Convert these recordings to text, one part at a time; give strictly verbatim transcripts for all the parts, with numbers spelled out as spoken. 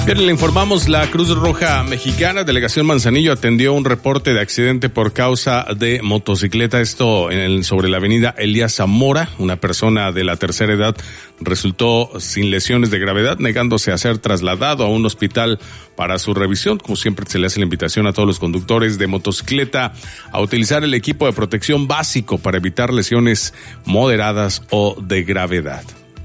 Bien, le informamos, la Cruz Roja Mexicana, Delegación Manzanillo, atendió un reporte de accidente por causa de motocicleta. Esto en el, sobre la avenida Elías Zamora. Una persona de la tercera edad resultó sin lesiones de gravedad, negándose a ser trasladado a un hospital para su revisión. Como siempre, se le hace la invitación a todos los conductores de motocicleta a utilizar el equipo de protección básico para evitar lesiones moderadas o de gravedad.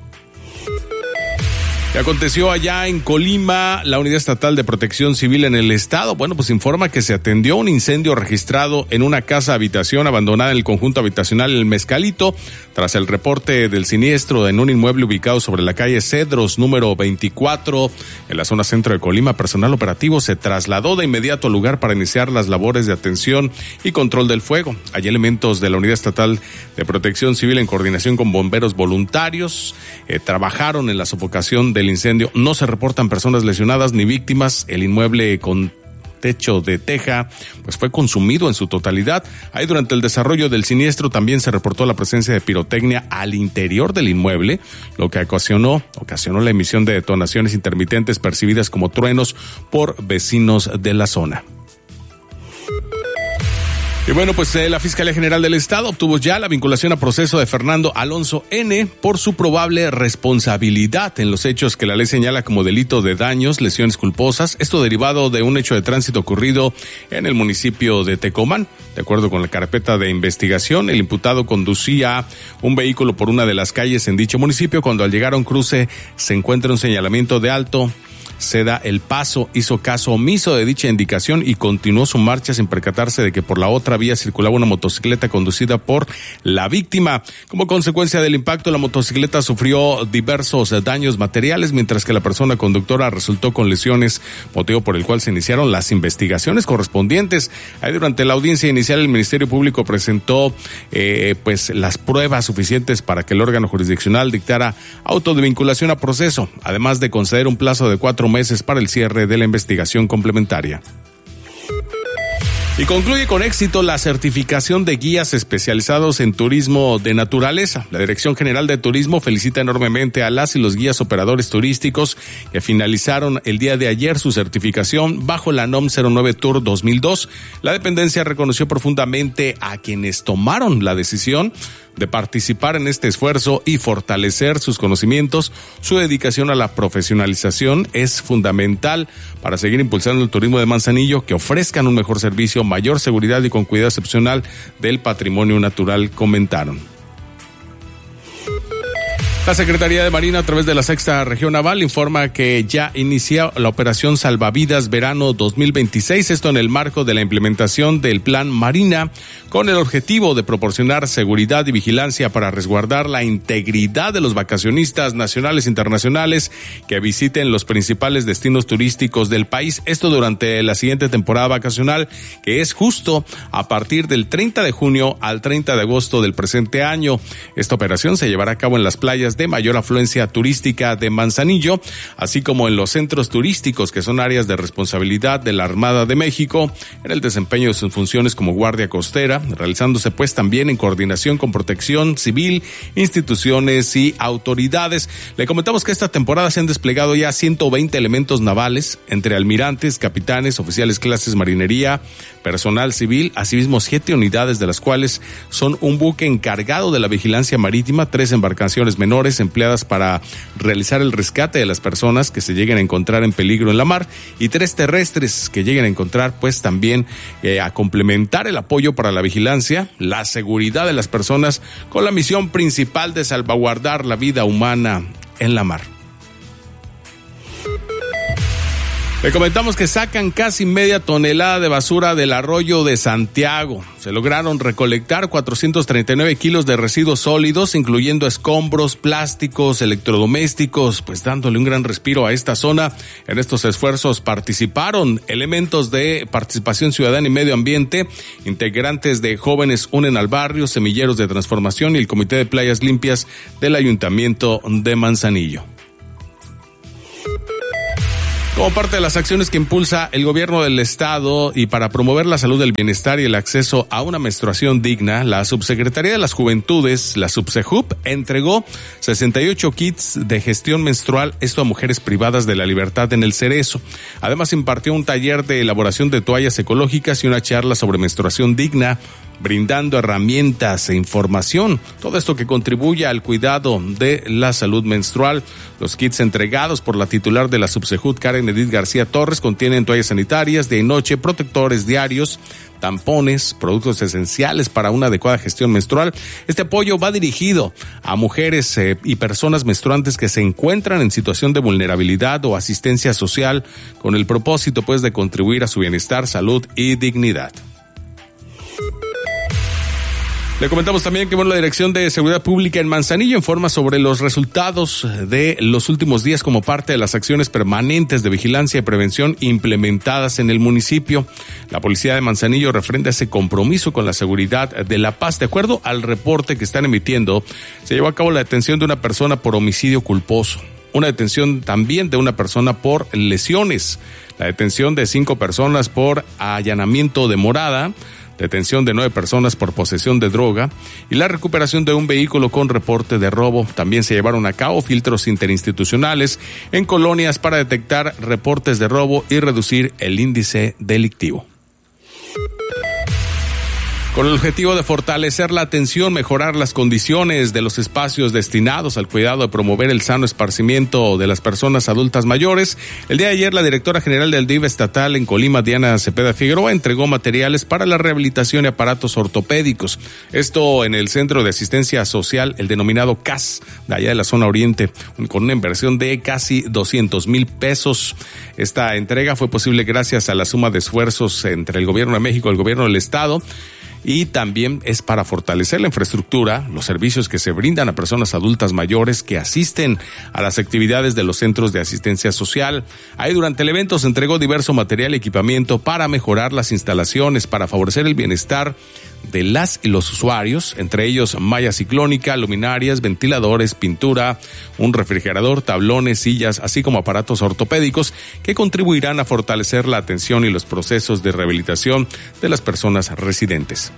¿Qué aconteció allá en Colima? La Unidad Estatal de Protección Civil en el estado, bueno, pues informa que se atendió un incendio registrado en una casa habitación abandonada en el conjunto habitacional El Mezcalito. Tras el reporte del siniestro en un inmueble ubicado sobre la calle Cedros, número veinticuatro, en la zona centro de Colima, personal operativo se trasladó de inmediato al lugar para iniciar las labores de atención y control del fuego. Hay elementos de la Unidad Estatal de Protección Civil en coordinación con bomberos voluntarios, eh, trabajaron en la sofocación del incendio. No se reportan personas lesionadas ni víctimas. El inmueble con techo de teja pues fue consumido en su totalidad. Ahí durante el desarrollo del siniestro también se reportó la presencia de pirotecnia al interior del inmueble, lo que ocasionó, ocasionó la emisión de detonaciones intermitentes percibidas como truenos por vecinos de la zona. Y bueno, pues eh, la Fiscalía General del Estado obtuvo ya la vinculación a proceso de Fernando Alonso N. por su probable responsabilidad en los hechos que la ley señala como delito de daños, lesiones culposas. Esto derivado de un hecho de tránsito ocurrido en el municipio de Tecomán. De acuerdo con la carpeta de investigación, el imputado conducía un vehículo por una de las calles en dicho municipio cuando al llegar a un cruce se encuentra un señalamiento de alto. Se da el paso, hizo caso omiso de dicha indicación y continuó su marcha sin percatarse de que por la otra vía circulaba una motocicleta conducida por la víctima. Como consecuencia del impacto, la motocicleta sufrió diversos daños materiales, mientras que la persona conductora resultó con lesiones, motivo por el cual se iniciaron las investigaciones correspondientes. Ahí durante la audiencia inicial el Ministerio Público presentó eh, pues las pruebas suficientes para que el órgano jurisdiccional dictara auto de vinculación a proceso, además de conceder un plazo de cuatro meses para el cierre de la investigación complementaria. Y concluye con éxito la certificación de guías especializados en turismo de naturaleza. La Dirección General de Turismo felicita enormemente a las y los guías operadores turísticos que finalizaron el día de ayer su certificación bajo la N O M cero nueve Tour dos mil dos. La dependencia reconoció profundamente a quienes tomaron la decisión de participar en este esfuerzo y fortalecer sus conocimientos. Su dedicación a la profesionalización es fundamental para seguir impulsando el turismo de Manzanillo, que ofrezcan un mejor servicio, mayor seguridad y con cuidado excepcional del patrimonio natural, comentaron. La Secretaría de Marina, a través de la Sexta Región Naval, informa que ya inició la operación Salvavidas Verano dos mil veintiséis, esto en el marco de la implementación del Plan Marina, con el objetivo de proporcionar seguridad y vigilancia para resguardar la integridad de los vacacionistas nacionales e internacionales que visiten los principales destinos turísticos del país. Esto durante la siguiente temporada vacacional, que es justo a partir del treinta de junio al treinta de agosto del presente año. Esta operación se llevará a cabo en las playas de mayor afluencia turística de Manzanillo, así como en los centros turísticos, que son áreas de responsabilidad de la Armada de México, en el desempeño de sus funciones como guardia costera, realizándose pues también en coordinación con Protección Civil, instituciones y autoridades. Le comentamos que esta temporada se han desplegado ya ciento veinte elementos navales, entre almirantes, capitanes, oficiales clases marinería, personal civil, asimismo siete unidades, de las cuales son un buque encargado de la vigilancia marítima, tres embarcaciones menores empleadas para realizar el rescate de las personas que se lleguen a encontrar en peligro en la mar, y tres terrestres que lleguen a encontrar pues también eh, a complementar el apoyo para la vigilancia, la seguridad de las personas, con la misión principal de salvaguardar la vida humana en la mar. Le comentamos que sacan casi media tonelada de basura del arroyo de Santiago. Se lograron recolectar cuatrocientos treinta y nueve kilos de residuos sólidos, incluyendo escombros, plásticos, electrodomésticos, pues dándole un gran respiro a esta zona. En estos esfuerzos participaron elementos de participación ciudadana y medio ambiente, integrantes de Jóvenes Unen al Barrio, Semilleros de Transformación y el Comité de Playas Limpias del Ayuntamiento de Manzanillo. Como parte de las acciones que impulsa el gobierno del estado y para promover la salud, el bienestar y el acceso a una menstruación digna, la Subsecretaría de las Juventudes, la SubSejup, entregó sesenta y ocho kits de gestión menstrual, esto a mujeres privadas de la libertad en El Cerezo. Además, impartió un taller de elaboración de toallas ecológicas y una charla sobre menstruación digna, brindando herramientas e información. Todo esto que contribuye al cuidado de la salud menstrual. Los kits entregados por la titular de la SubSejup, Karen Edith García Torres, contienen toallas sanitarias de noche, protectores diarios, tampones, productos esenciales para una adecuada gestión menstrual. Este apoyo va dirigido a mujeres eh, y personas menstruantes que se encuentran en situación de vulnerabilidad o asistencia social, con el propósito pues de contribuir a su bienestar, salud y dignidad. Le comentamos también que bueno, la Dirección de Seguridad Pública en Manzanillo informa sobre los resultados de los últimos días como parte de las acciones permanentes de vigilancia y prevención implementadas en el municipio. La Policía de Manzanillo refrenda ese compromiso con la seguridad de la paz. De acuerdo al reporte que están emitiendo, se llevó a cabo la detención de una persona por homicidio culposo, una detención también de una persona por lesiones, la detención de cinco personas por allanamiento de morada, detención de nueve personas por posesión de droga y la recuperación de un vehículo con reporte de robo. También se llevaron a cabo filtros interinstitucionales en colonias para detectar reportes de robo y reducir el índice delictivo. Con el objetivo de fortalecer la atención, mejorar las condiciones de los espacios destinados al cuidado y promover el sano esparcimiento de las personas adultas mayores, el día de ayer la directora general del D I F estatal en Colima, Diana Cepeda Figueroa, entregó materiales para la rehabilitación y aparatos ortopédicos. Esto en el Centro de Asistencia Social, el denominado C A S, de allá de la zona oriente, con una inversión de casi doscientos mil pesos. Esta entrega fue posible gracias a la suma de esfuerzos entre el Gobierno de México y el Gobierno del Estado, y también es para fortalecer la infraestructura, los servicios que se brindan a personas adultas mayores que asisten a las actividades de los centros de asistencia social. Ahí durante el evento se entregó diverso material y equipamiento para mejorar las instalaciones, para favorecer el bienestar de las y los usuarios, entre ellos malla ciclónica, luminarias, ventiladores, pintura, un refrigerador, tablones, sillas, así como aparatos ortopédicos que contribuirán a fortalecer la atención y los procesos de rehabilitación de las personas residentes.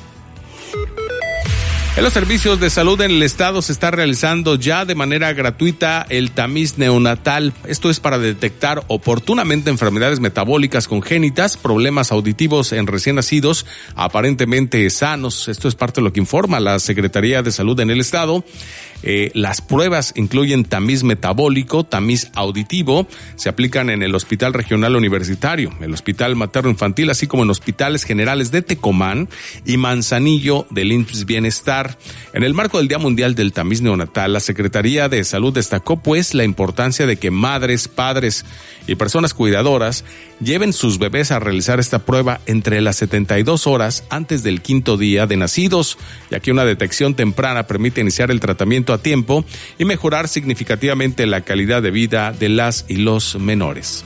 En los servicios de salud en el estado se está realizando ya de manera gratuita el tamiz neonatal. Esto es para detectar oportunamente enfermedades metabólicas congénitas, problemas auditivos en recién nacidos aparentemente sanos. Esto es parte de lo que informa la Secretaría de Salud en el estado. Eh, las pruebas incluyen tamiz metabólico, tamiz auditivo, se aplican en el Hospital Regional Universitario, el Hospital Materno Infantil, así como en hospitales generales de Tecomán y Manzanillo del I M S S Bienestar. En el marco del Día Mundial del Tamiz Neonatal, la Secretaría de Salud destacó pues la importancia de que madres, padres y personas cuidadoras lleven sus bebés a realizar esta prueba entre las setenta y dos horas antes del quinto día de nacidos, ya que una detección temprana permite iniciar el tratamiento a tiempo y mejorar significativamente la calidad de vida de las y los menores.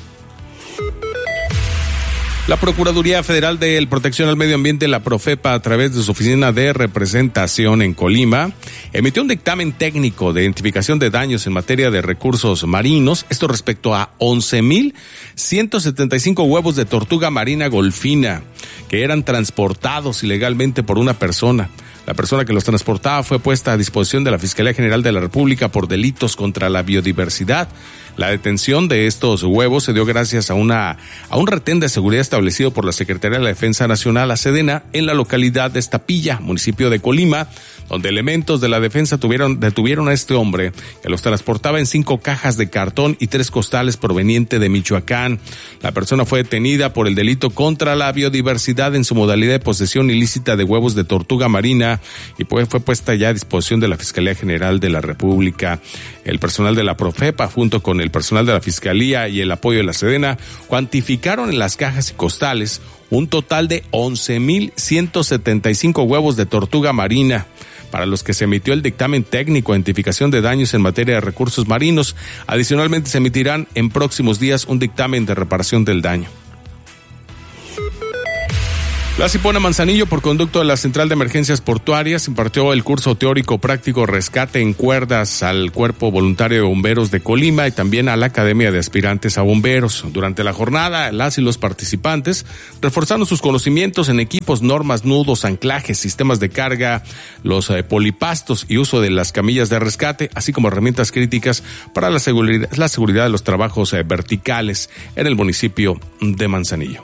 La Procuraduría Federal de Protección al Medio Ambiente, la Profepa, a través de su oficina de representación en Colima, emitió un dictamen técnico de identificación de daños en materia de recursos marinos, esto respecto a once mil ciento setenta y cinco huevos de tortuga marina golfina que eran transportados ilegalmente por una persona. La persona que los transportaba fue puesta a disposición de la Fiscalía General de la República por delitos contra la biodiversidad. La detención de estos huevos se dio gracias a una a un retén de seguridad establecido por la Secretaría de la Defensa Nacional, la Sedena, en la localidad de Estapilla, municipio de Colima, donde elementos de la defensa tuvieron detuvieron a este hombre que los transportaba en cinco cajas de cartón y tres costales proveniente de Michoacán. La persona fue detenida por el delito contra la biodiversidad en su modalidad de posesión ilícita de huevos de tortuga marina y pues fue puesta ya a disposición de la Fiscalía General de la República. El personal de la Profepa, junto con el personal de la Fiscalía y el apoyo de la Sedena, cuantificaron en las cajas y costales un total de once mil ciento setenta y cinco huevos de tortuga marina, para los que se emitió el dictamen técnico de identificación de daños en materia de recursos marinos. Adicionalmente, se emitirán en próximos días un dictamen de reparación del daño. La Cipona Manzanillo, por conducto de la Central de Emergencias Portuarias, impartió el curso teórico práctico Rescate en Cuerdas al Cuerpo Voluntario de Bomberos de Colima y también a la Academia de Aspirantes a Bomberos. Durante la jornada, las y los participantes reforzaron sus conocimientos en equipos, normas, nudos, anclajes, sistemas de carga, los eh, polipastos y uso de las camillas de rescate, así como herramientas críticas para la seguridad, la seguridad de los trabajos eh, verticales en el municipio de Manzanillo.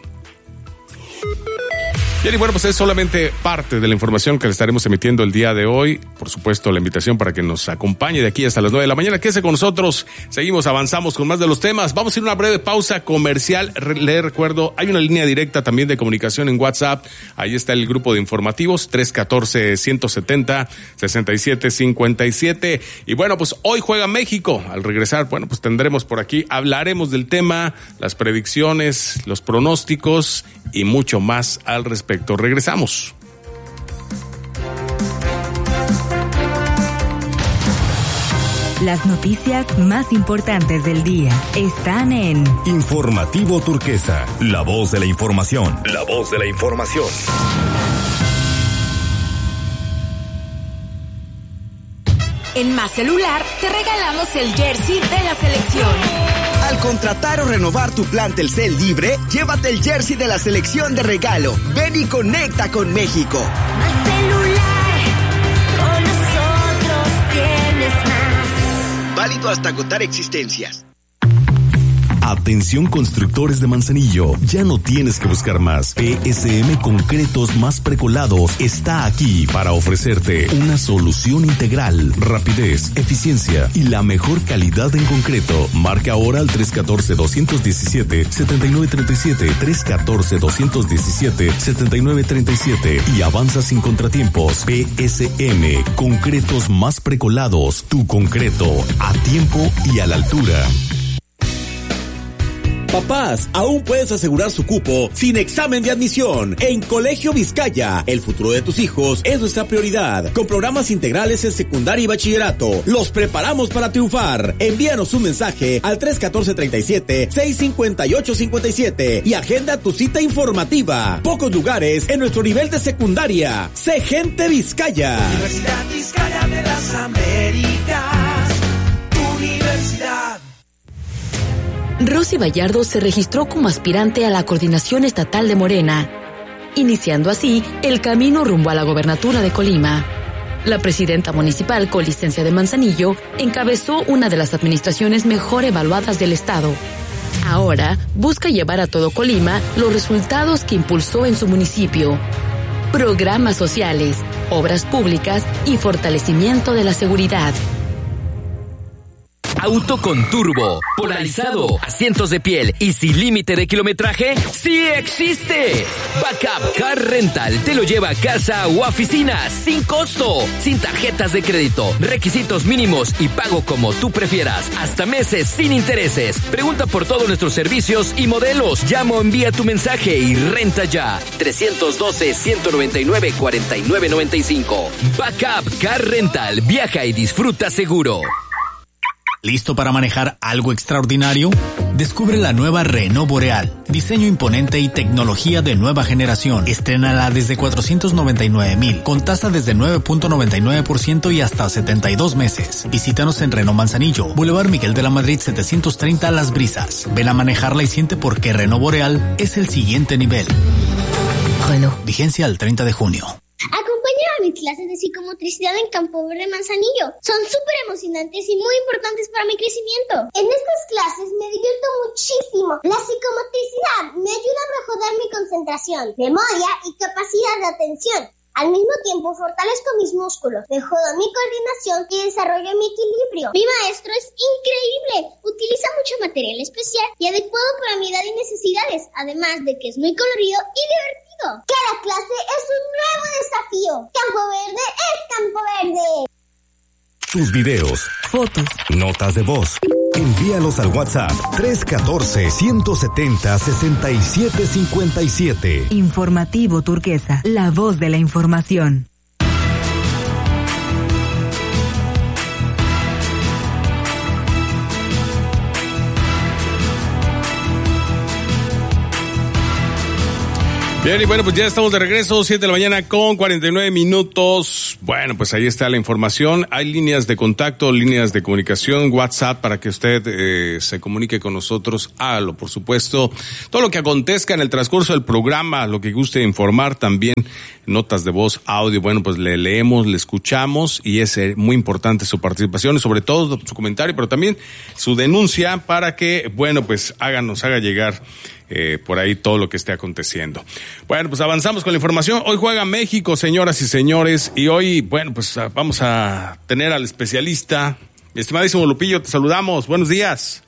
Y bueno, pues es solamente parte de la información que le estaremos emitiendo el día de hoy. Por supuesto, la invitación para que nos acompañe de aquí hasta las nueve de la mañana. Quédese con nosotros. Seguimos, avanzamos con más de los temas. Vamos a ir a una breve pausa comercial. Le recuerdo, hay una línea directa también de comunicación en WhatsApp. Ahí está el grupo de informativos, tres uno cuatro, uno siete cero, seis siete cinco siete. Y bueno, pues hoy juega México. Al regresar, bueno, pues tendremos por aquí, hablaremos del tema, las predicciones, los pronósticos y mucho más al respecto. Regresamos. Las noticias más importantes del día están en Informativo Turquesa, la voz de la información. La voz de la información. En Más Celular te regalamos el jersey de la selección. Al contratar o renovar tu plan Telcel libre, llévate el jersey de la selección de regalo. Ven y conecta con México. Más Celular, con nosotros tienes más. Válido hasta agotar existencias. Atención constructores de Manzanillo, ya no tienes que buscar más. P S M Concretos Más Precolados está aquí para ofrecerte una solución integral, rapidez, eficiencia y la mejor calidad en concreto. Marca ahora al tres uno cuatro, dos uno siete, siete nueve tres siete, tres uno cuatro, dos uno siete, siete nueve tres siete y avanza sin contratiempos. P S M Concretos Más Precolados, tu concreto a tiempo y a la altura. Papás, aún puedes asegurar su cupo sin examen de admisión. En Colegio Vizcaya, el futuro de tus hijos es nuestra prioridad. Con programas integrales en secundaria y bachillerato, los preparamos para triunfar. Envíanos un mensaje al tres uno cuatro, tres siete, seis cinco ocho cinco siete y agenda tu cita informativa. Pocos lugares en nuestro nivel de secundaria. Sé gente Vizcaya. Universidad Vizcaya de las Américas. Universidad. Rosy Vallardo se registró como aspirante a la coordinación estatal de Morena, iniciando así el camino rumbo a la gobernatura de Colima. La presidenta municipal con licencia de Manzanillo encabezó una de las administraciones mejor evaluadas del estado. Ahora busca llevar a todo Colima los resultados que impulsó en su municipio. Programas sociales, obras públicas y fortalecimiento de la seguridad. Auto con turbo, polarizado, asientos de piel y sin límite de kilometraje, ¡sí existe! Backup Car Rental te lo lleva a casa o a oficina sin costo, sin tarjetas de crédito, requisitos mínimos y pago como tú prefieras, hasta meses sin intereses. Pregunta por todos nuestros servicios y modelos. Llama o envía tu mensaje y renta ya. tres uno dos, uno nueve nueve, cuatro nueve nueve cinco. Backup Car Rental. Viaja y disfruta seguro. ¿Listo para manejar algo extraordinario? Descubre la nueva Renault Boreal. Diseño imponente y tecnología de nueva generación. Estrénala desde cuatrocientos noventa y nueve mil, con tasa desde nueve punto noventa y nueve por ciento y hasta setenta y dos meses. Visítanos en Renault Manzanillo, Boulevard Miguel de la Madrid setecientos treinta Las Brisas. Ven a manejarla y siente por qué Renault Boreal es el siguiente nivel. Renault. Vigencia al treinta de junio. Acompáñame a mis clases de psicomotricidad en Campo Verde Manzanillo. Son súper emocionantes y muy importantes para mi crecimiento. En estas clases me divierto muchísimo. La psicomotricidad me ayuda a mejorar mi concentración, memoria y capacidad de atención. Al mismo tiempo fortalezco mis músculos, mejoro mi coordinación y desarrollo mi equilibrio. Mi maestro es increíble. Utiliza mucho material especial y adecuado para mi edad y necesidades, además de que es muy colorido y divertido. Cada clase es un nuevo desafío. Campo Verde es Campo Verde. Tus videos, fotos, notas de voz. Envíalos al WhatsApp tres uno cuatro, uno siete cero, seis siete cinco siete. Informativo Turquesa, la voz de la información. Bien, y bueno, pues ya estamos de regreso, siete de la mañana con cuarenta y nueve minutos. Bueno, pues ahí está la información. Hay líneas de contacto, líneas de comunicación, WhatsApp, para que usted eh, se comunique con nosotros. Hágalo, por supuesto. Todo lo que acontezca en el transcurso del programa, lo que guste informar, también notas de voz, audio, bueno, pues le leemos, le escuchamos, y es eh, muy importante su participación y sobre todo su comentario, pero también su denuncia para que, bueno, pues hagan, nos haga llegar Eh, por ahí todo lo que esté aconteciendo. Bueno, pues avanzamos con la información. Hoy juega México, señoras y señores, y hoy, bueno, pues vamos a tener al especialista. Estimadísimo Lupillo, te saludamos. Buenos días.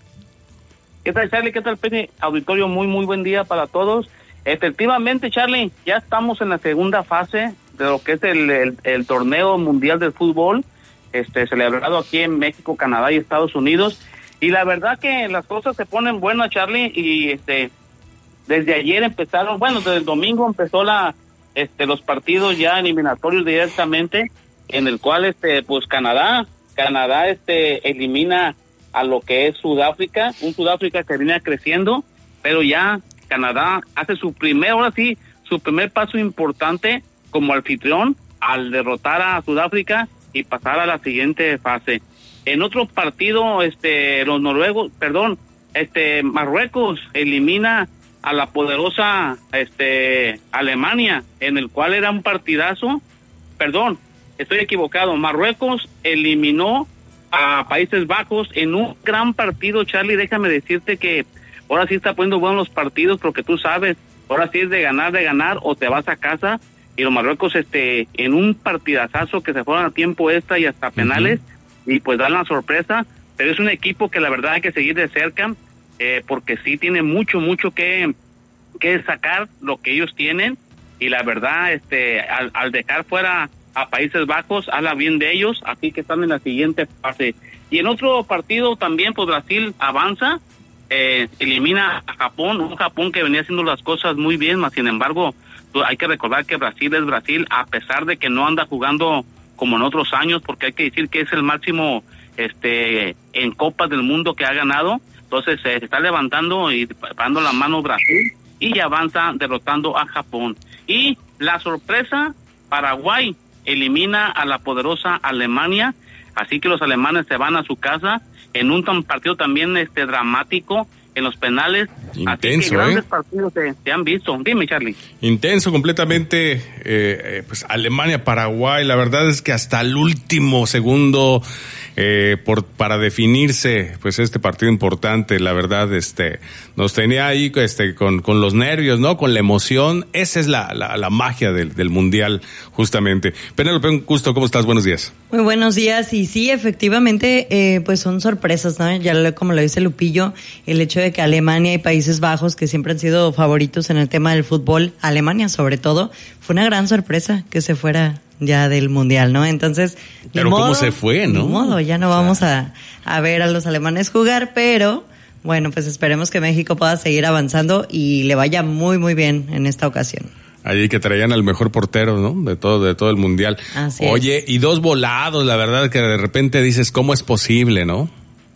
¿Qué tal, Charlie? ¿Qué tal, Penny? Auditorio, muy, muy buen día para todos. Efectivamente, Charlie, ya estamos en la segunda fase de lo que es el, el, el torneo mundial del fútbol, este celebrado aquí en México, Canadá y Estados Unidos. Y la verdad que las cosas se ponen buenas, Charlie, y este desde ayer empezaron, bueno, desde el domingo empezó la este los partidos ya eliminatorios directamente, en el cual este pues Canadá, Canadá este elimina a lo que es Sudáfrica, un Sudáfrica que viene creciendo, pero ya Canadá hace su primer, ahora sí, su primer paso importante como anfitrión al derrotar a Sudáfrica y pasar a la siguiente fase. En otro partido, este, los noruegos, perdón, este, Marruecos elimina a la poderosa, este, Alemania, en el cual era un partidazo, perdón, estoy equivocado, Marruecos eliminó a Países Bajos en un gran partido, Charlie, déjame decirte que ahora sí está poniendo buenos los partidos, porque tú sabes, ahora sí es de ganar, de ganar, o te vas a casa, y los Marruecos, este, en un partidazazo que se fueron a tiempo extra y hasta penales, uh-huh. y pues dan la sorpresa, pero es un equipo que la verdad hay que seguir de cerca, eh, porque sí tiene mucho, mucho que, que sacar lo que ellos tienen, y la verdad, este, al, al dejar fuera a Países Bajos, habla bien de ellos, así que están en la siguiente fase. Y en otro partido también, pues Brasil avanza, eh, elimina a Japón, un Japón que venía haciendo las cosas muy bien, mas sin embargo, hay que recordar que Brasil es Brasil, a pesar de que no anda jugando como en otros años, porque hay que decir que es el máximo este en Copas del Mundo que ha ganado. Entonces eh, se está levantando y dando la mano Brasil y avanza derrotando a Japón. Y la sorpresa, Paraguay elimina a la poderosa Alemania, así que los alemanes se van a su casa en un partido también este dramático en los penales. Intenso, así que grandes ¿eh? partidos se, se han visto. Dime, Charlie. Intenso completamente, eh, eh, pues Alemania, Paraguay, la verdad es que hasta el último segundo eh, por para definirse pues este partido importante, la verdad este nos tenía ahí este con con los nervios, ¿no? Con la emoción. Esa es la la, la magia del, del mundial, justamente. Penélope, un gusto, ¿cómo estás? Buenos días. Muy buenos días, y sí, efectivamente, eh, pues son sorpresas, ¿no? Ya lo, como lo dice Lupillo, el hecho de que Alemania y Países Bajos, que siempre han sido favoritos en el tema del fútbol, Alemania sobre todo, fue una gran sorpresa que se fuera ya del mundial, ¿no? Entonces, pero ni cómo modo, se fue, ¿no? Ni modo, ya no vamos a, a ver a los alemanes jugar, pero bueno, pues esperemos que México pueda seguir avanzando y le vaya muy, muy bien en esta ocasión. Allí que traían al mejor portero, ¿no? De todo, de todo el mundial. Así Oye, es. Y dos volados, la verdad que de repente dices, ¿cómo es posible, no?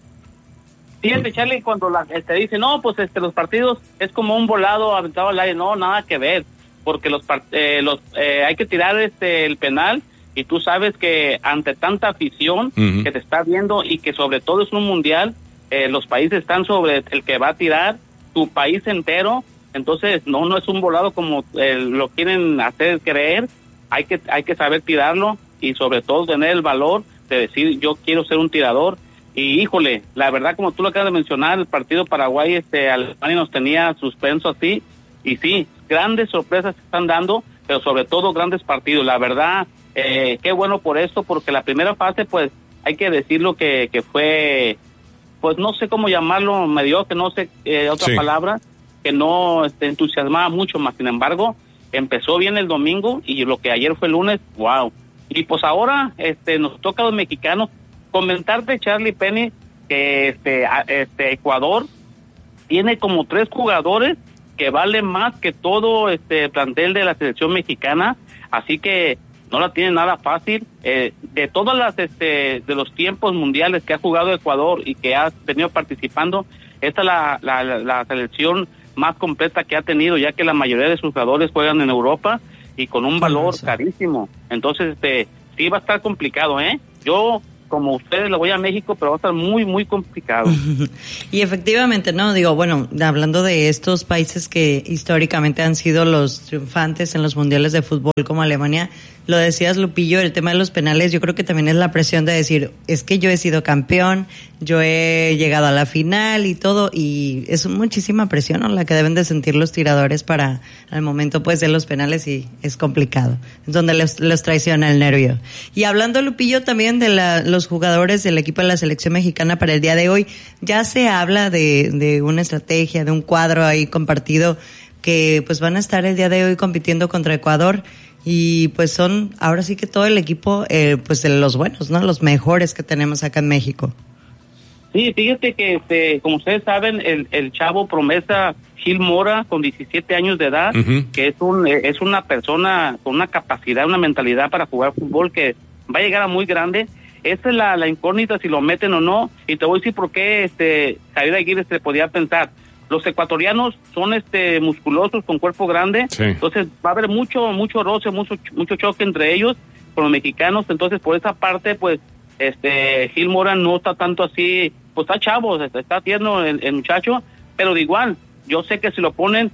Fíjate, Charlie, cuando la, te dice, no, pues este los partidos es como un volado aventado al aire, no, nada que ver, porque los eh, los eh, hay que tirar este el penal, y tú sabes que ante tanta afición uh-huh. que te está viendo, y que sobre todo es un mundial, eh, los países están sobre el que va a tirar, tu país entero. Entonces, no, no es un volado como eh, lo quieren hacer creer. Hay que hay que saber tirarlo, y sobre todo tener el valor de decir, yo quiero ser un tirador. Y híjole, la verdad, como tú lo acabas de mencionar, el partido Paraguay, este, Alemania nos tenía suspenso así, y sí, grandes sorpresas se están dando, pero sobre todo grandes partidos. La verdad, eh, qué bueno por esto, porque la primera fase, pues, hay que decirlo que, que fue, pues, no sé cómo llamarlo, mediocre, no sé eh, otra sí. palabra, que no este, entusiasmaba mucho, más sin embargo, empezó bien el domingo, y lo que ayer fue el lunes, wow. Y pues ahora, este, nos toca a los mexicanos comentarte, Charlie, Penny, que este, este Ecuador tiene como tres jugadores que valen más que todo este plantel de la selección mexicana, así que no la tiene nada fácil. Eh, de todas las este de los tiempos mundiales que ha jugado Ecuador y que ha venido participando, esta es la, la, la, la selección más completa que ha tenido, ya que la mayoría de sus jugadores juegan en Europa y con un valor carísimo. Entonces, este, sí va a estar complicado, ¿eh? Yo, como ustedes, le voy a México, pero va a estar muy, muy complicado. Y efectivamente, no, digo, bueno, hablando de estos países que históricamente han sido los triunfantes en los mundiales de fútbol como Alemania, lo decías, Lupillo, el tema de los penales, yo creo que también es la presión de decir, es que yo he sido campeón, yo he llegado a la final y todo, y es muchísima presión, ¿no?, la que deben de sentir los tiradores para al momento pues de los penales, y es complicado, es donde los, los traiciona el nervio. Y hablando, Lupillo, también de la, los jugadores del equipo de la selección mexicana para el día de hoy, ya se habla de, de una estrategia, de un cuadro ahí compartido, que pues van a estar el día de hoy compitiendo contra Ecuador. Y pues son, ahora sí que todo el equipo, eh, pues de los buenos, ¿no? Los mejores que tenemos acá en México. Sí, fíjate que, este, como ustedes saben, el, el chavo promesa Gil Mora, con diecisiete años de edad, uh-huh. que es un es una persona con una capacidad, una mentalidad para jugar fútbol que va a llegar a muy grande. Esa es la, la incógnita, si lo meten o no. Y te voy a decir por qué este, Javier Aguirre se podía pensar. Los ecuatorianos son este musculosos, con cuerpo grande, sí. Entonces va a haber mucho mucho roce, mucho mucho choque entre ellos con los mexicanos. Entonces por esa parte, pues este Gil Mora no está tanto así, pues está chavo, está tierno el, el muchacho, pero de igual, yo sé que si lo ponen,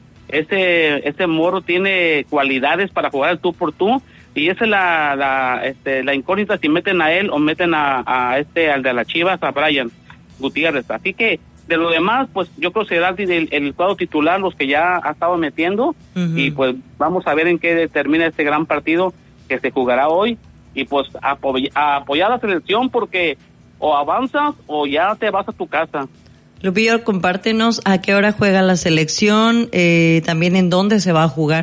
ese ese morro tiene cualidades para jugar el tú por tú, y esa es la la este la incógnita, si meten a él o meten a, a este al de las Chivas, a Brian Gutiérrez. Así que de lo demás, pues yo creo que será el, el cuadro titular los que ya ha estado metiendo, uh-huh. y pues vamos a ver en qué termina este gran partido que se jugará hoy, y pues apoy- a apoyar a la selección, porque o avanzas o ya te vas a tu casa. Lupillo, compártenos a qué hora juega la selección, eh, también en dónde se va a jugar.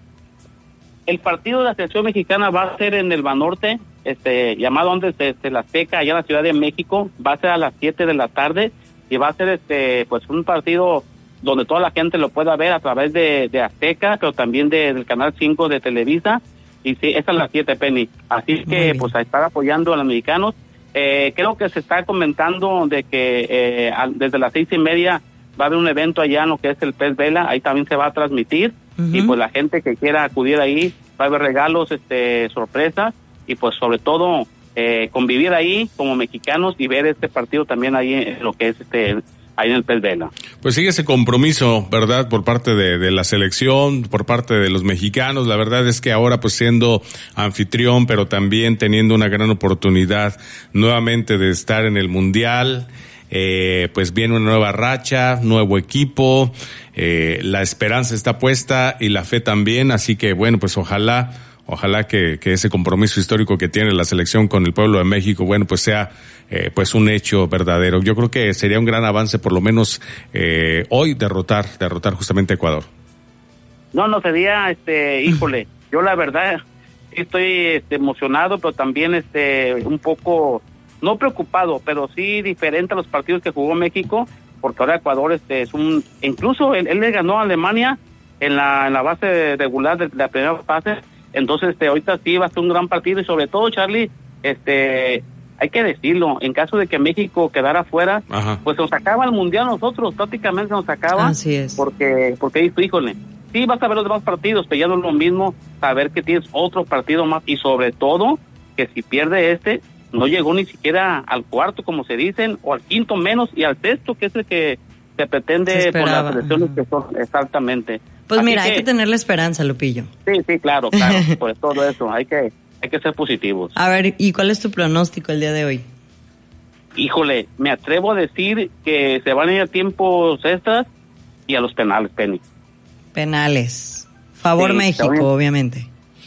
El partido de la selección mexicana va a ser en el Banorte, este llamado antes de, de la Azteca, allá en la Ciudad de México. Va a ser a las siete de la tarde. Y va a ser este pues un partido donde toda la gente lo pueda ver a través de, de Azteca, pero también de, del Canal cinco de Televisa. Y sí, es a las siete, Penny. Así que pues a estar apoyando a los mexicanos. Eh, creo que se está comentando de que eh, desde las seis y media va a haber un evento allá en lo que es el Pez Vela. Ahí también se va a transmitir. Uh-huh. Y pues la gente que quiera acudir ahí va a haber regalos, este sorpresas, y pues sobre todo Eh, convivir ahí como mexicanos y ver este partido también ahí en lo que es este ahí en el Pez Vela. Pues sigue ese compromiso, ¿verdad?, por parte de, de la selección, por parte de los mexicanos. La verdad es que ahora, pues siendo anfitrión, pero también teniendo una gran oportunidad nuevamente de estar en el Mundial, eh, pues viene una nueva racha, nuevo equipo, eh, la esperanza está puesta y la fe también, así que bueno, pues ojalá Ojalá que, que ese compromiso histórico que tiene la selección con el pueblo de México, bueno, pues sea eh, pues un hecho verdadero. Yo creo que sería un gran avance, por lo menos eh, hoy, derrotar, derrotar justamente a Ecuador. No, no sería, este, híjole, yo la verdad estoy este, emocionado, pero también este un poco, no preocupado, pero sí diferente a los partidos que jugó México, porque ahora Ecuador este es un, incluso él, él le ganó a Alemania en la en la base regular de, de la primera fase. Entonces, este, ahorita sí va a ser un gran partido, y sobre todo, Charlie, este, hay que decirlo, en caso de que México quedara fuera, Ajá. pues se nos acaba el Mundial nosotros, prácticamente se nos acaba. Así es. Porque, porque, híjole, sí vas a ver los demás partidos, pero ya no es lo mismo saber que tienes otro partido más, y sobre todo, que si pierde este, no llegó ni siquiera al cuarto, como se dicen, o al quinto menos, y al sexto, que es el que se pretende se por las selecciones que son, exactamente. Pues Así mira, que, hay que tenerle esperanza, Lupillo. Sí, sí, claro, claro, por todo eso, hay que hay que ser positivos. A ver, ¿y cuál es tu pronóstico el día de hoy? Híjole, me atrevo a decir que se van a ir a tiempos extras y a los penales, Penny. Penales. Favor sí, México, obviamente.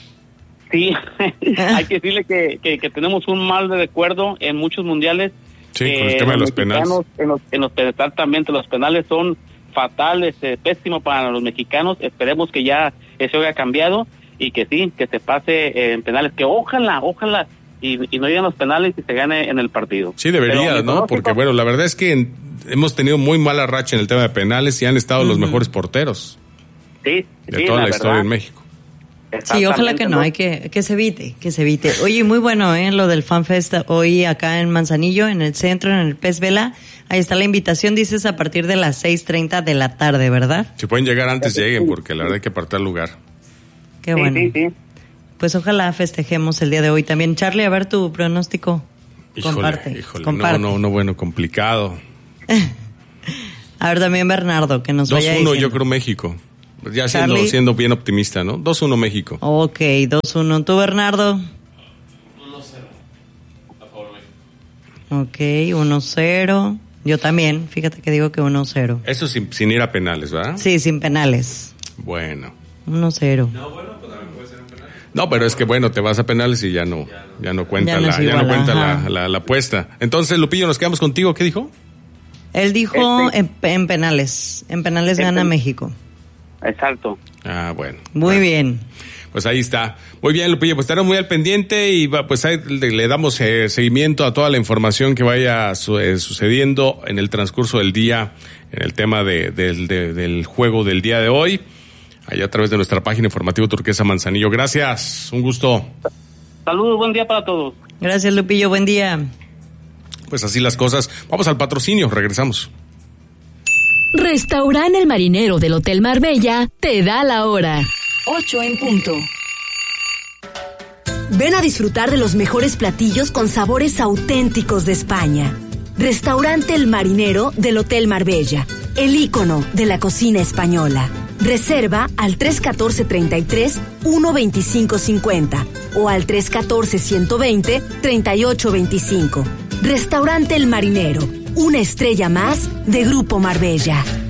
Sí, hay que decirle que, que, que tenemos un mal de recuerdo en muchos mundiales. Sí, eh, con el tema de los penales. En los, en los, exactamente, los penales son fatales, eh, pésimo para los mexicanos. Esperemos que ya eso haya cambiado y que sí, que se pase eh, en penales, que ojalá, ojalá y, y no lleguen los penales y se gane en el partido. Sí, debería, Pero, ¿no? Porque bueno, la verdad es que en, hemos tenido muy mala racha en el tema de penales y han estado uh-huh. los mejores porteros sí, de sí, toda la, la historia en México. Sí, ojalá que no, hay que que se evite, que se evite. Oye, muy bueno, ¿eh? Lo del FanFest hoy acá en Manzanillo, en el centro, en el Pez Vela. Ahí está la invitación, dices, a partir de las seis treinta de la tarde, ¿verdad? Si pueden llegar antes, lleguen, porque la verdad hay que apartar lugar. Qué bueno. Sí, sí, sí. Pues ojalá festejemos el día de hoy también. Charlie, a ver tu pronóstico. Híjole, comparte, híjole, comparte. no, no, no, bueno, complicado. A ver también Bernardo, que nos vaya diciendo. dos uno yo creo México. Ya siendo, siendo bien optimista, ¿no? dos uno México. Ok, dos uno. ¿Tú, Bernardo? uno cero. A favor México. Ok, uno cero. Yo también, fíjate que digo que uno cero. Eso sin, sin ir a penales, ¿verdad? Sí, sin penales. Bueno. uno cero. No, bueno, pues también puede ser un penal. No, pero es que bueno, te vas a penales y ya no, ya no cuenta, ya no, la, ya no cuenta la, la, la apuesta. Entonces, Lupillo, nos quedamos contigo. ¿Qué dijo? Él dijo este, en, en penales. En penales este, gana México. Exacto. Ah, bueno. Muy bueno. bien. Pues ahí está. Muy bien, Lupillo, pues estaremos muy al pendiente y pues ahí le, le damos eh, seguimiento a toda la información que vaya su, eh, sucediendo en el transcurso del día, en el tema de, de, de, del juego del día de hoy, allá a través de nuestra página Informativo Turquesa Manzanillo. Gracias, un gusto. Saludos, buen día para todos. Gracias, Lupillo, buen día. Pues así las cosas. Vamos al patrocinio, regresamos. Restaurante El Marinero del Hotel Marbella te da la hora. ocho en punto. Ven a disfrutar de los mejores platillos con sabores auténticos de España. Restaurante El Marinero del Hotel Marbella, el ícono de la cocina española. Reserva al tres uno cuatro, treinta y tres, uno veinticinco cincuenta o al tres uno cuatro, ciento veinte, treinta y ocho veinticinco. Restaurante El Marinero, una estrella más de Grupo Marbella.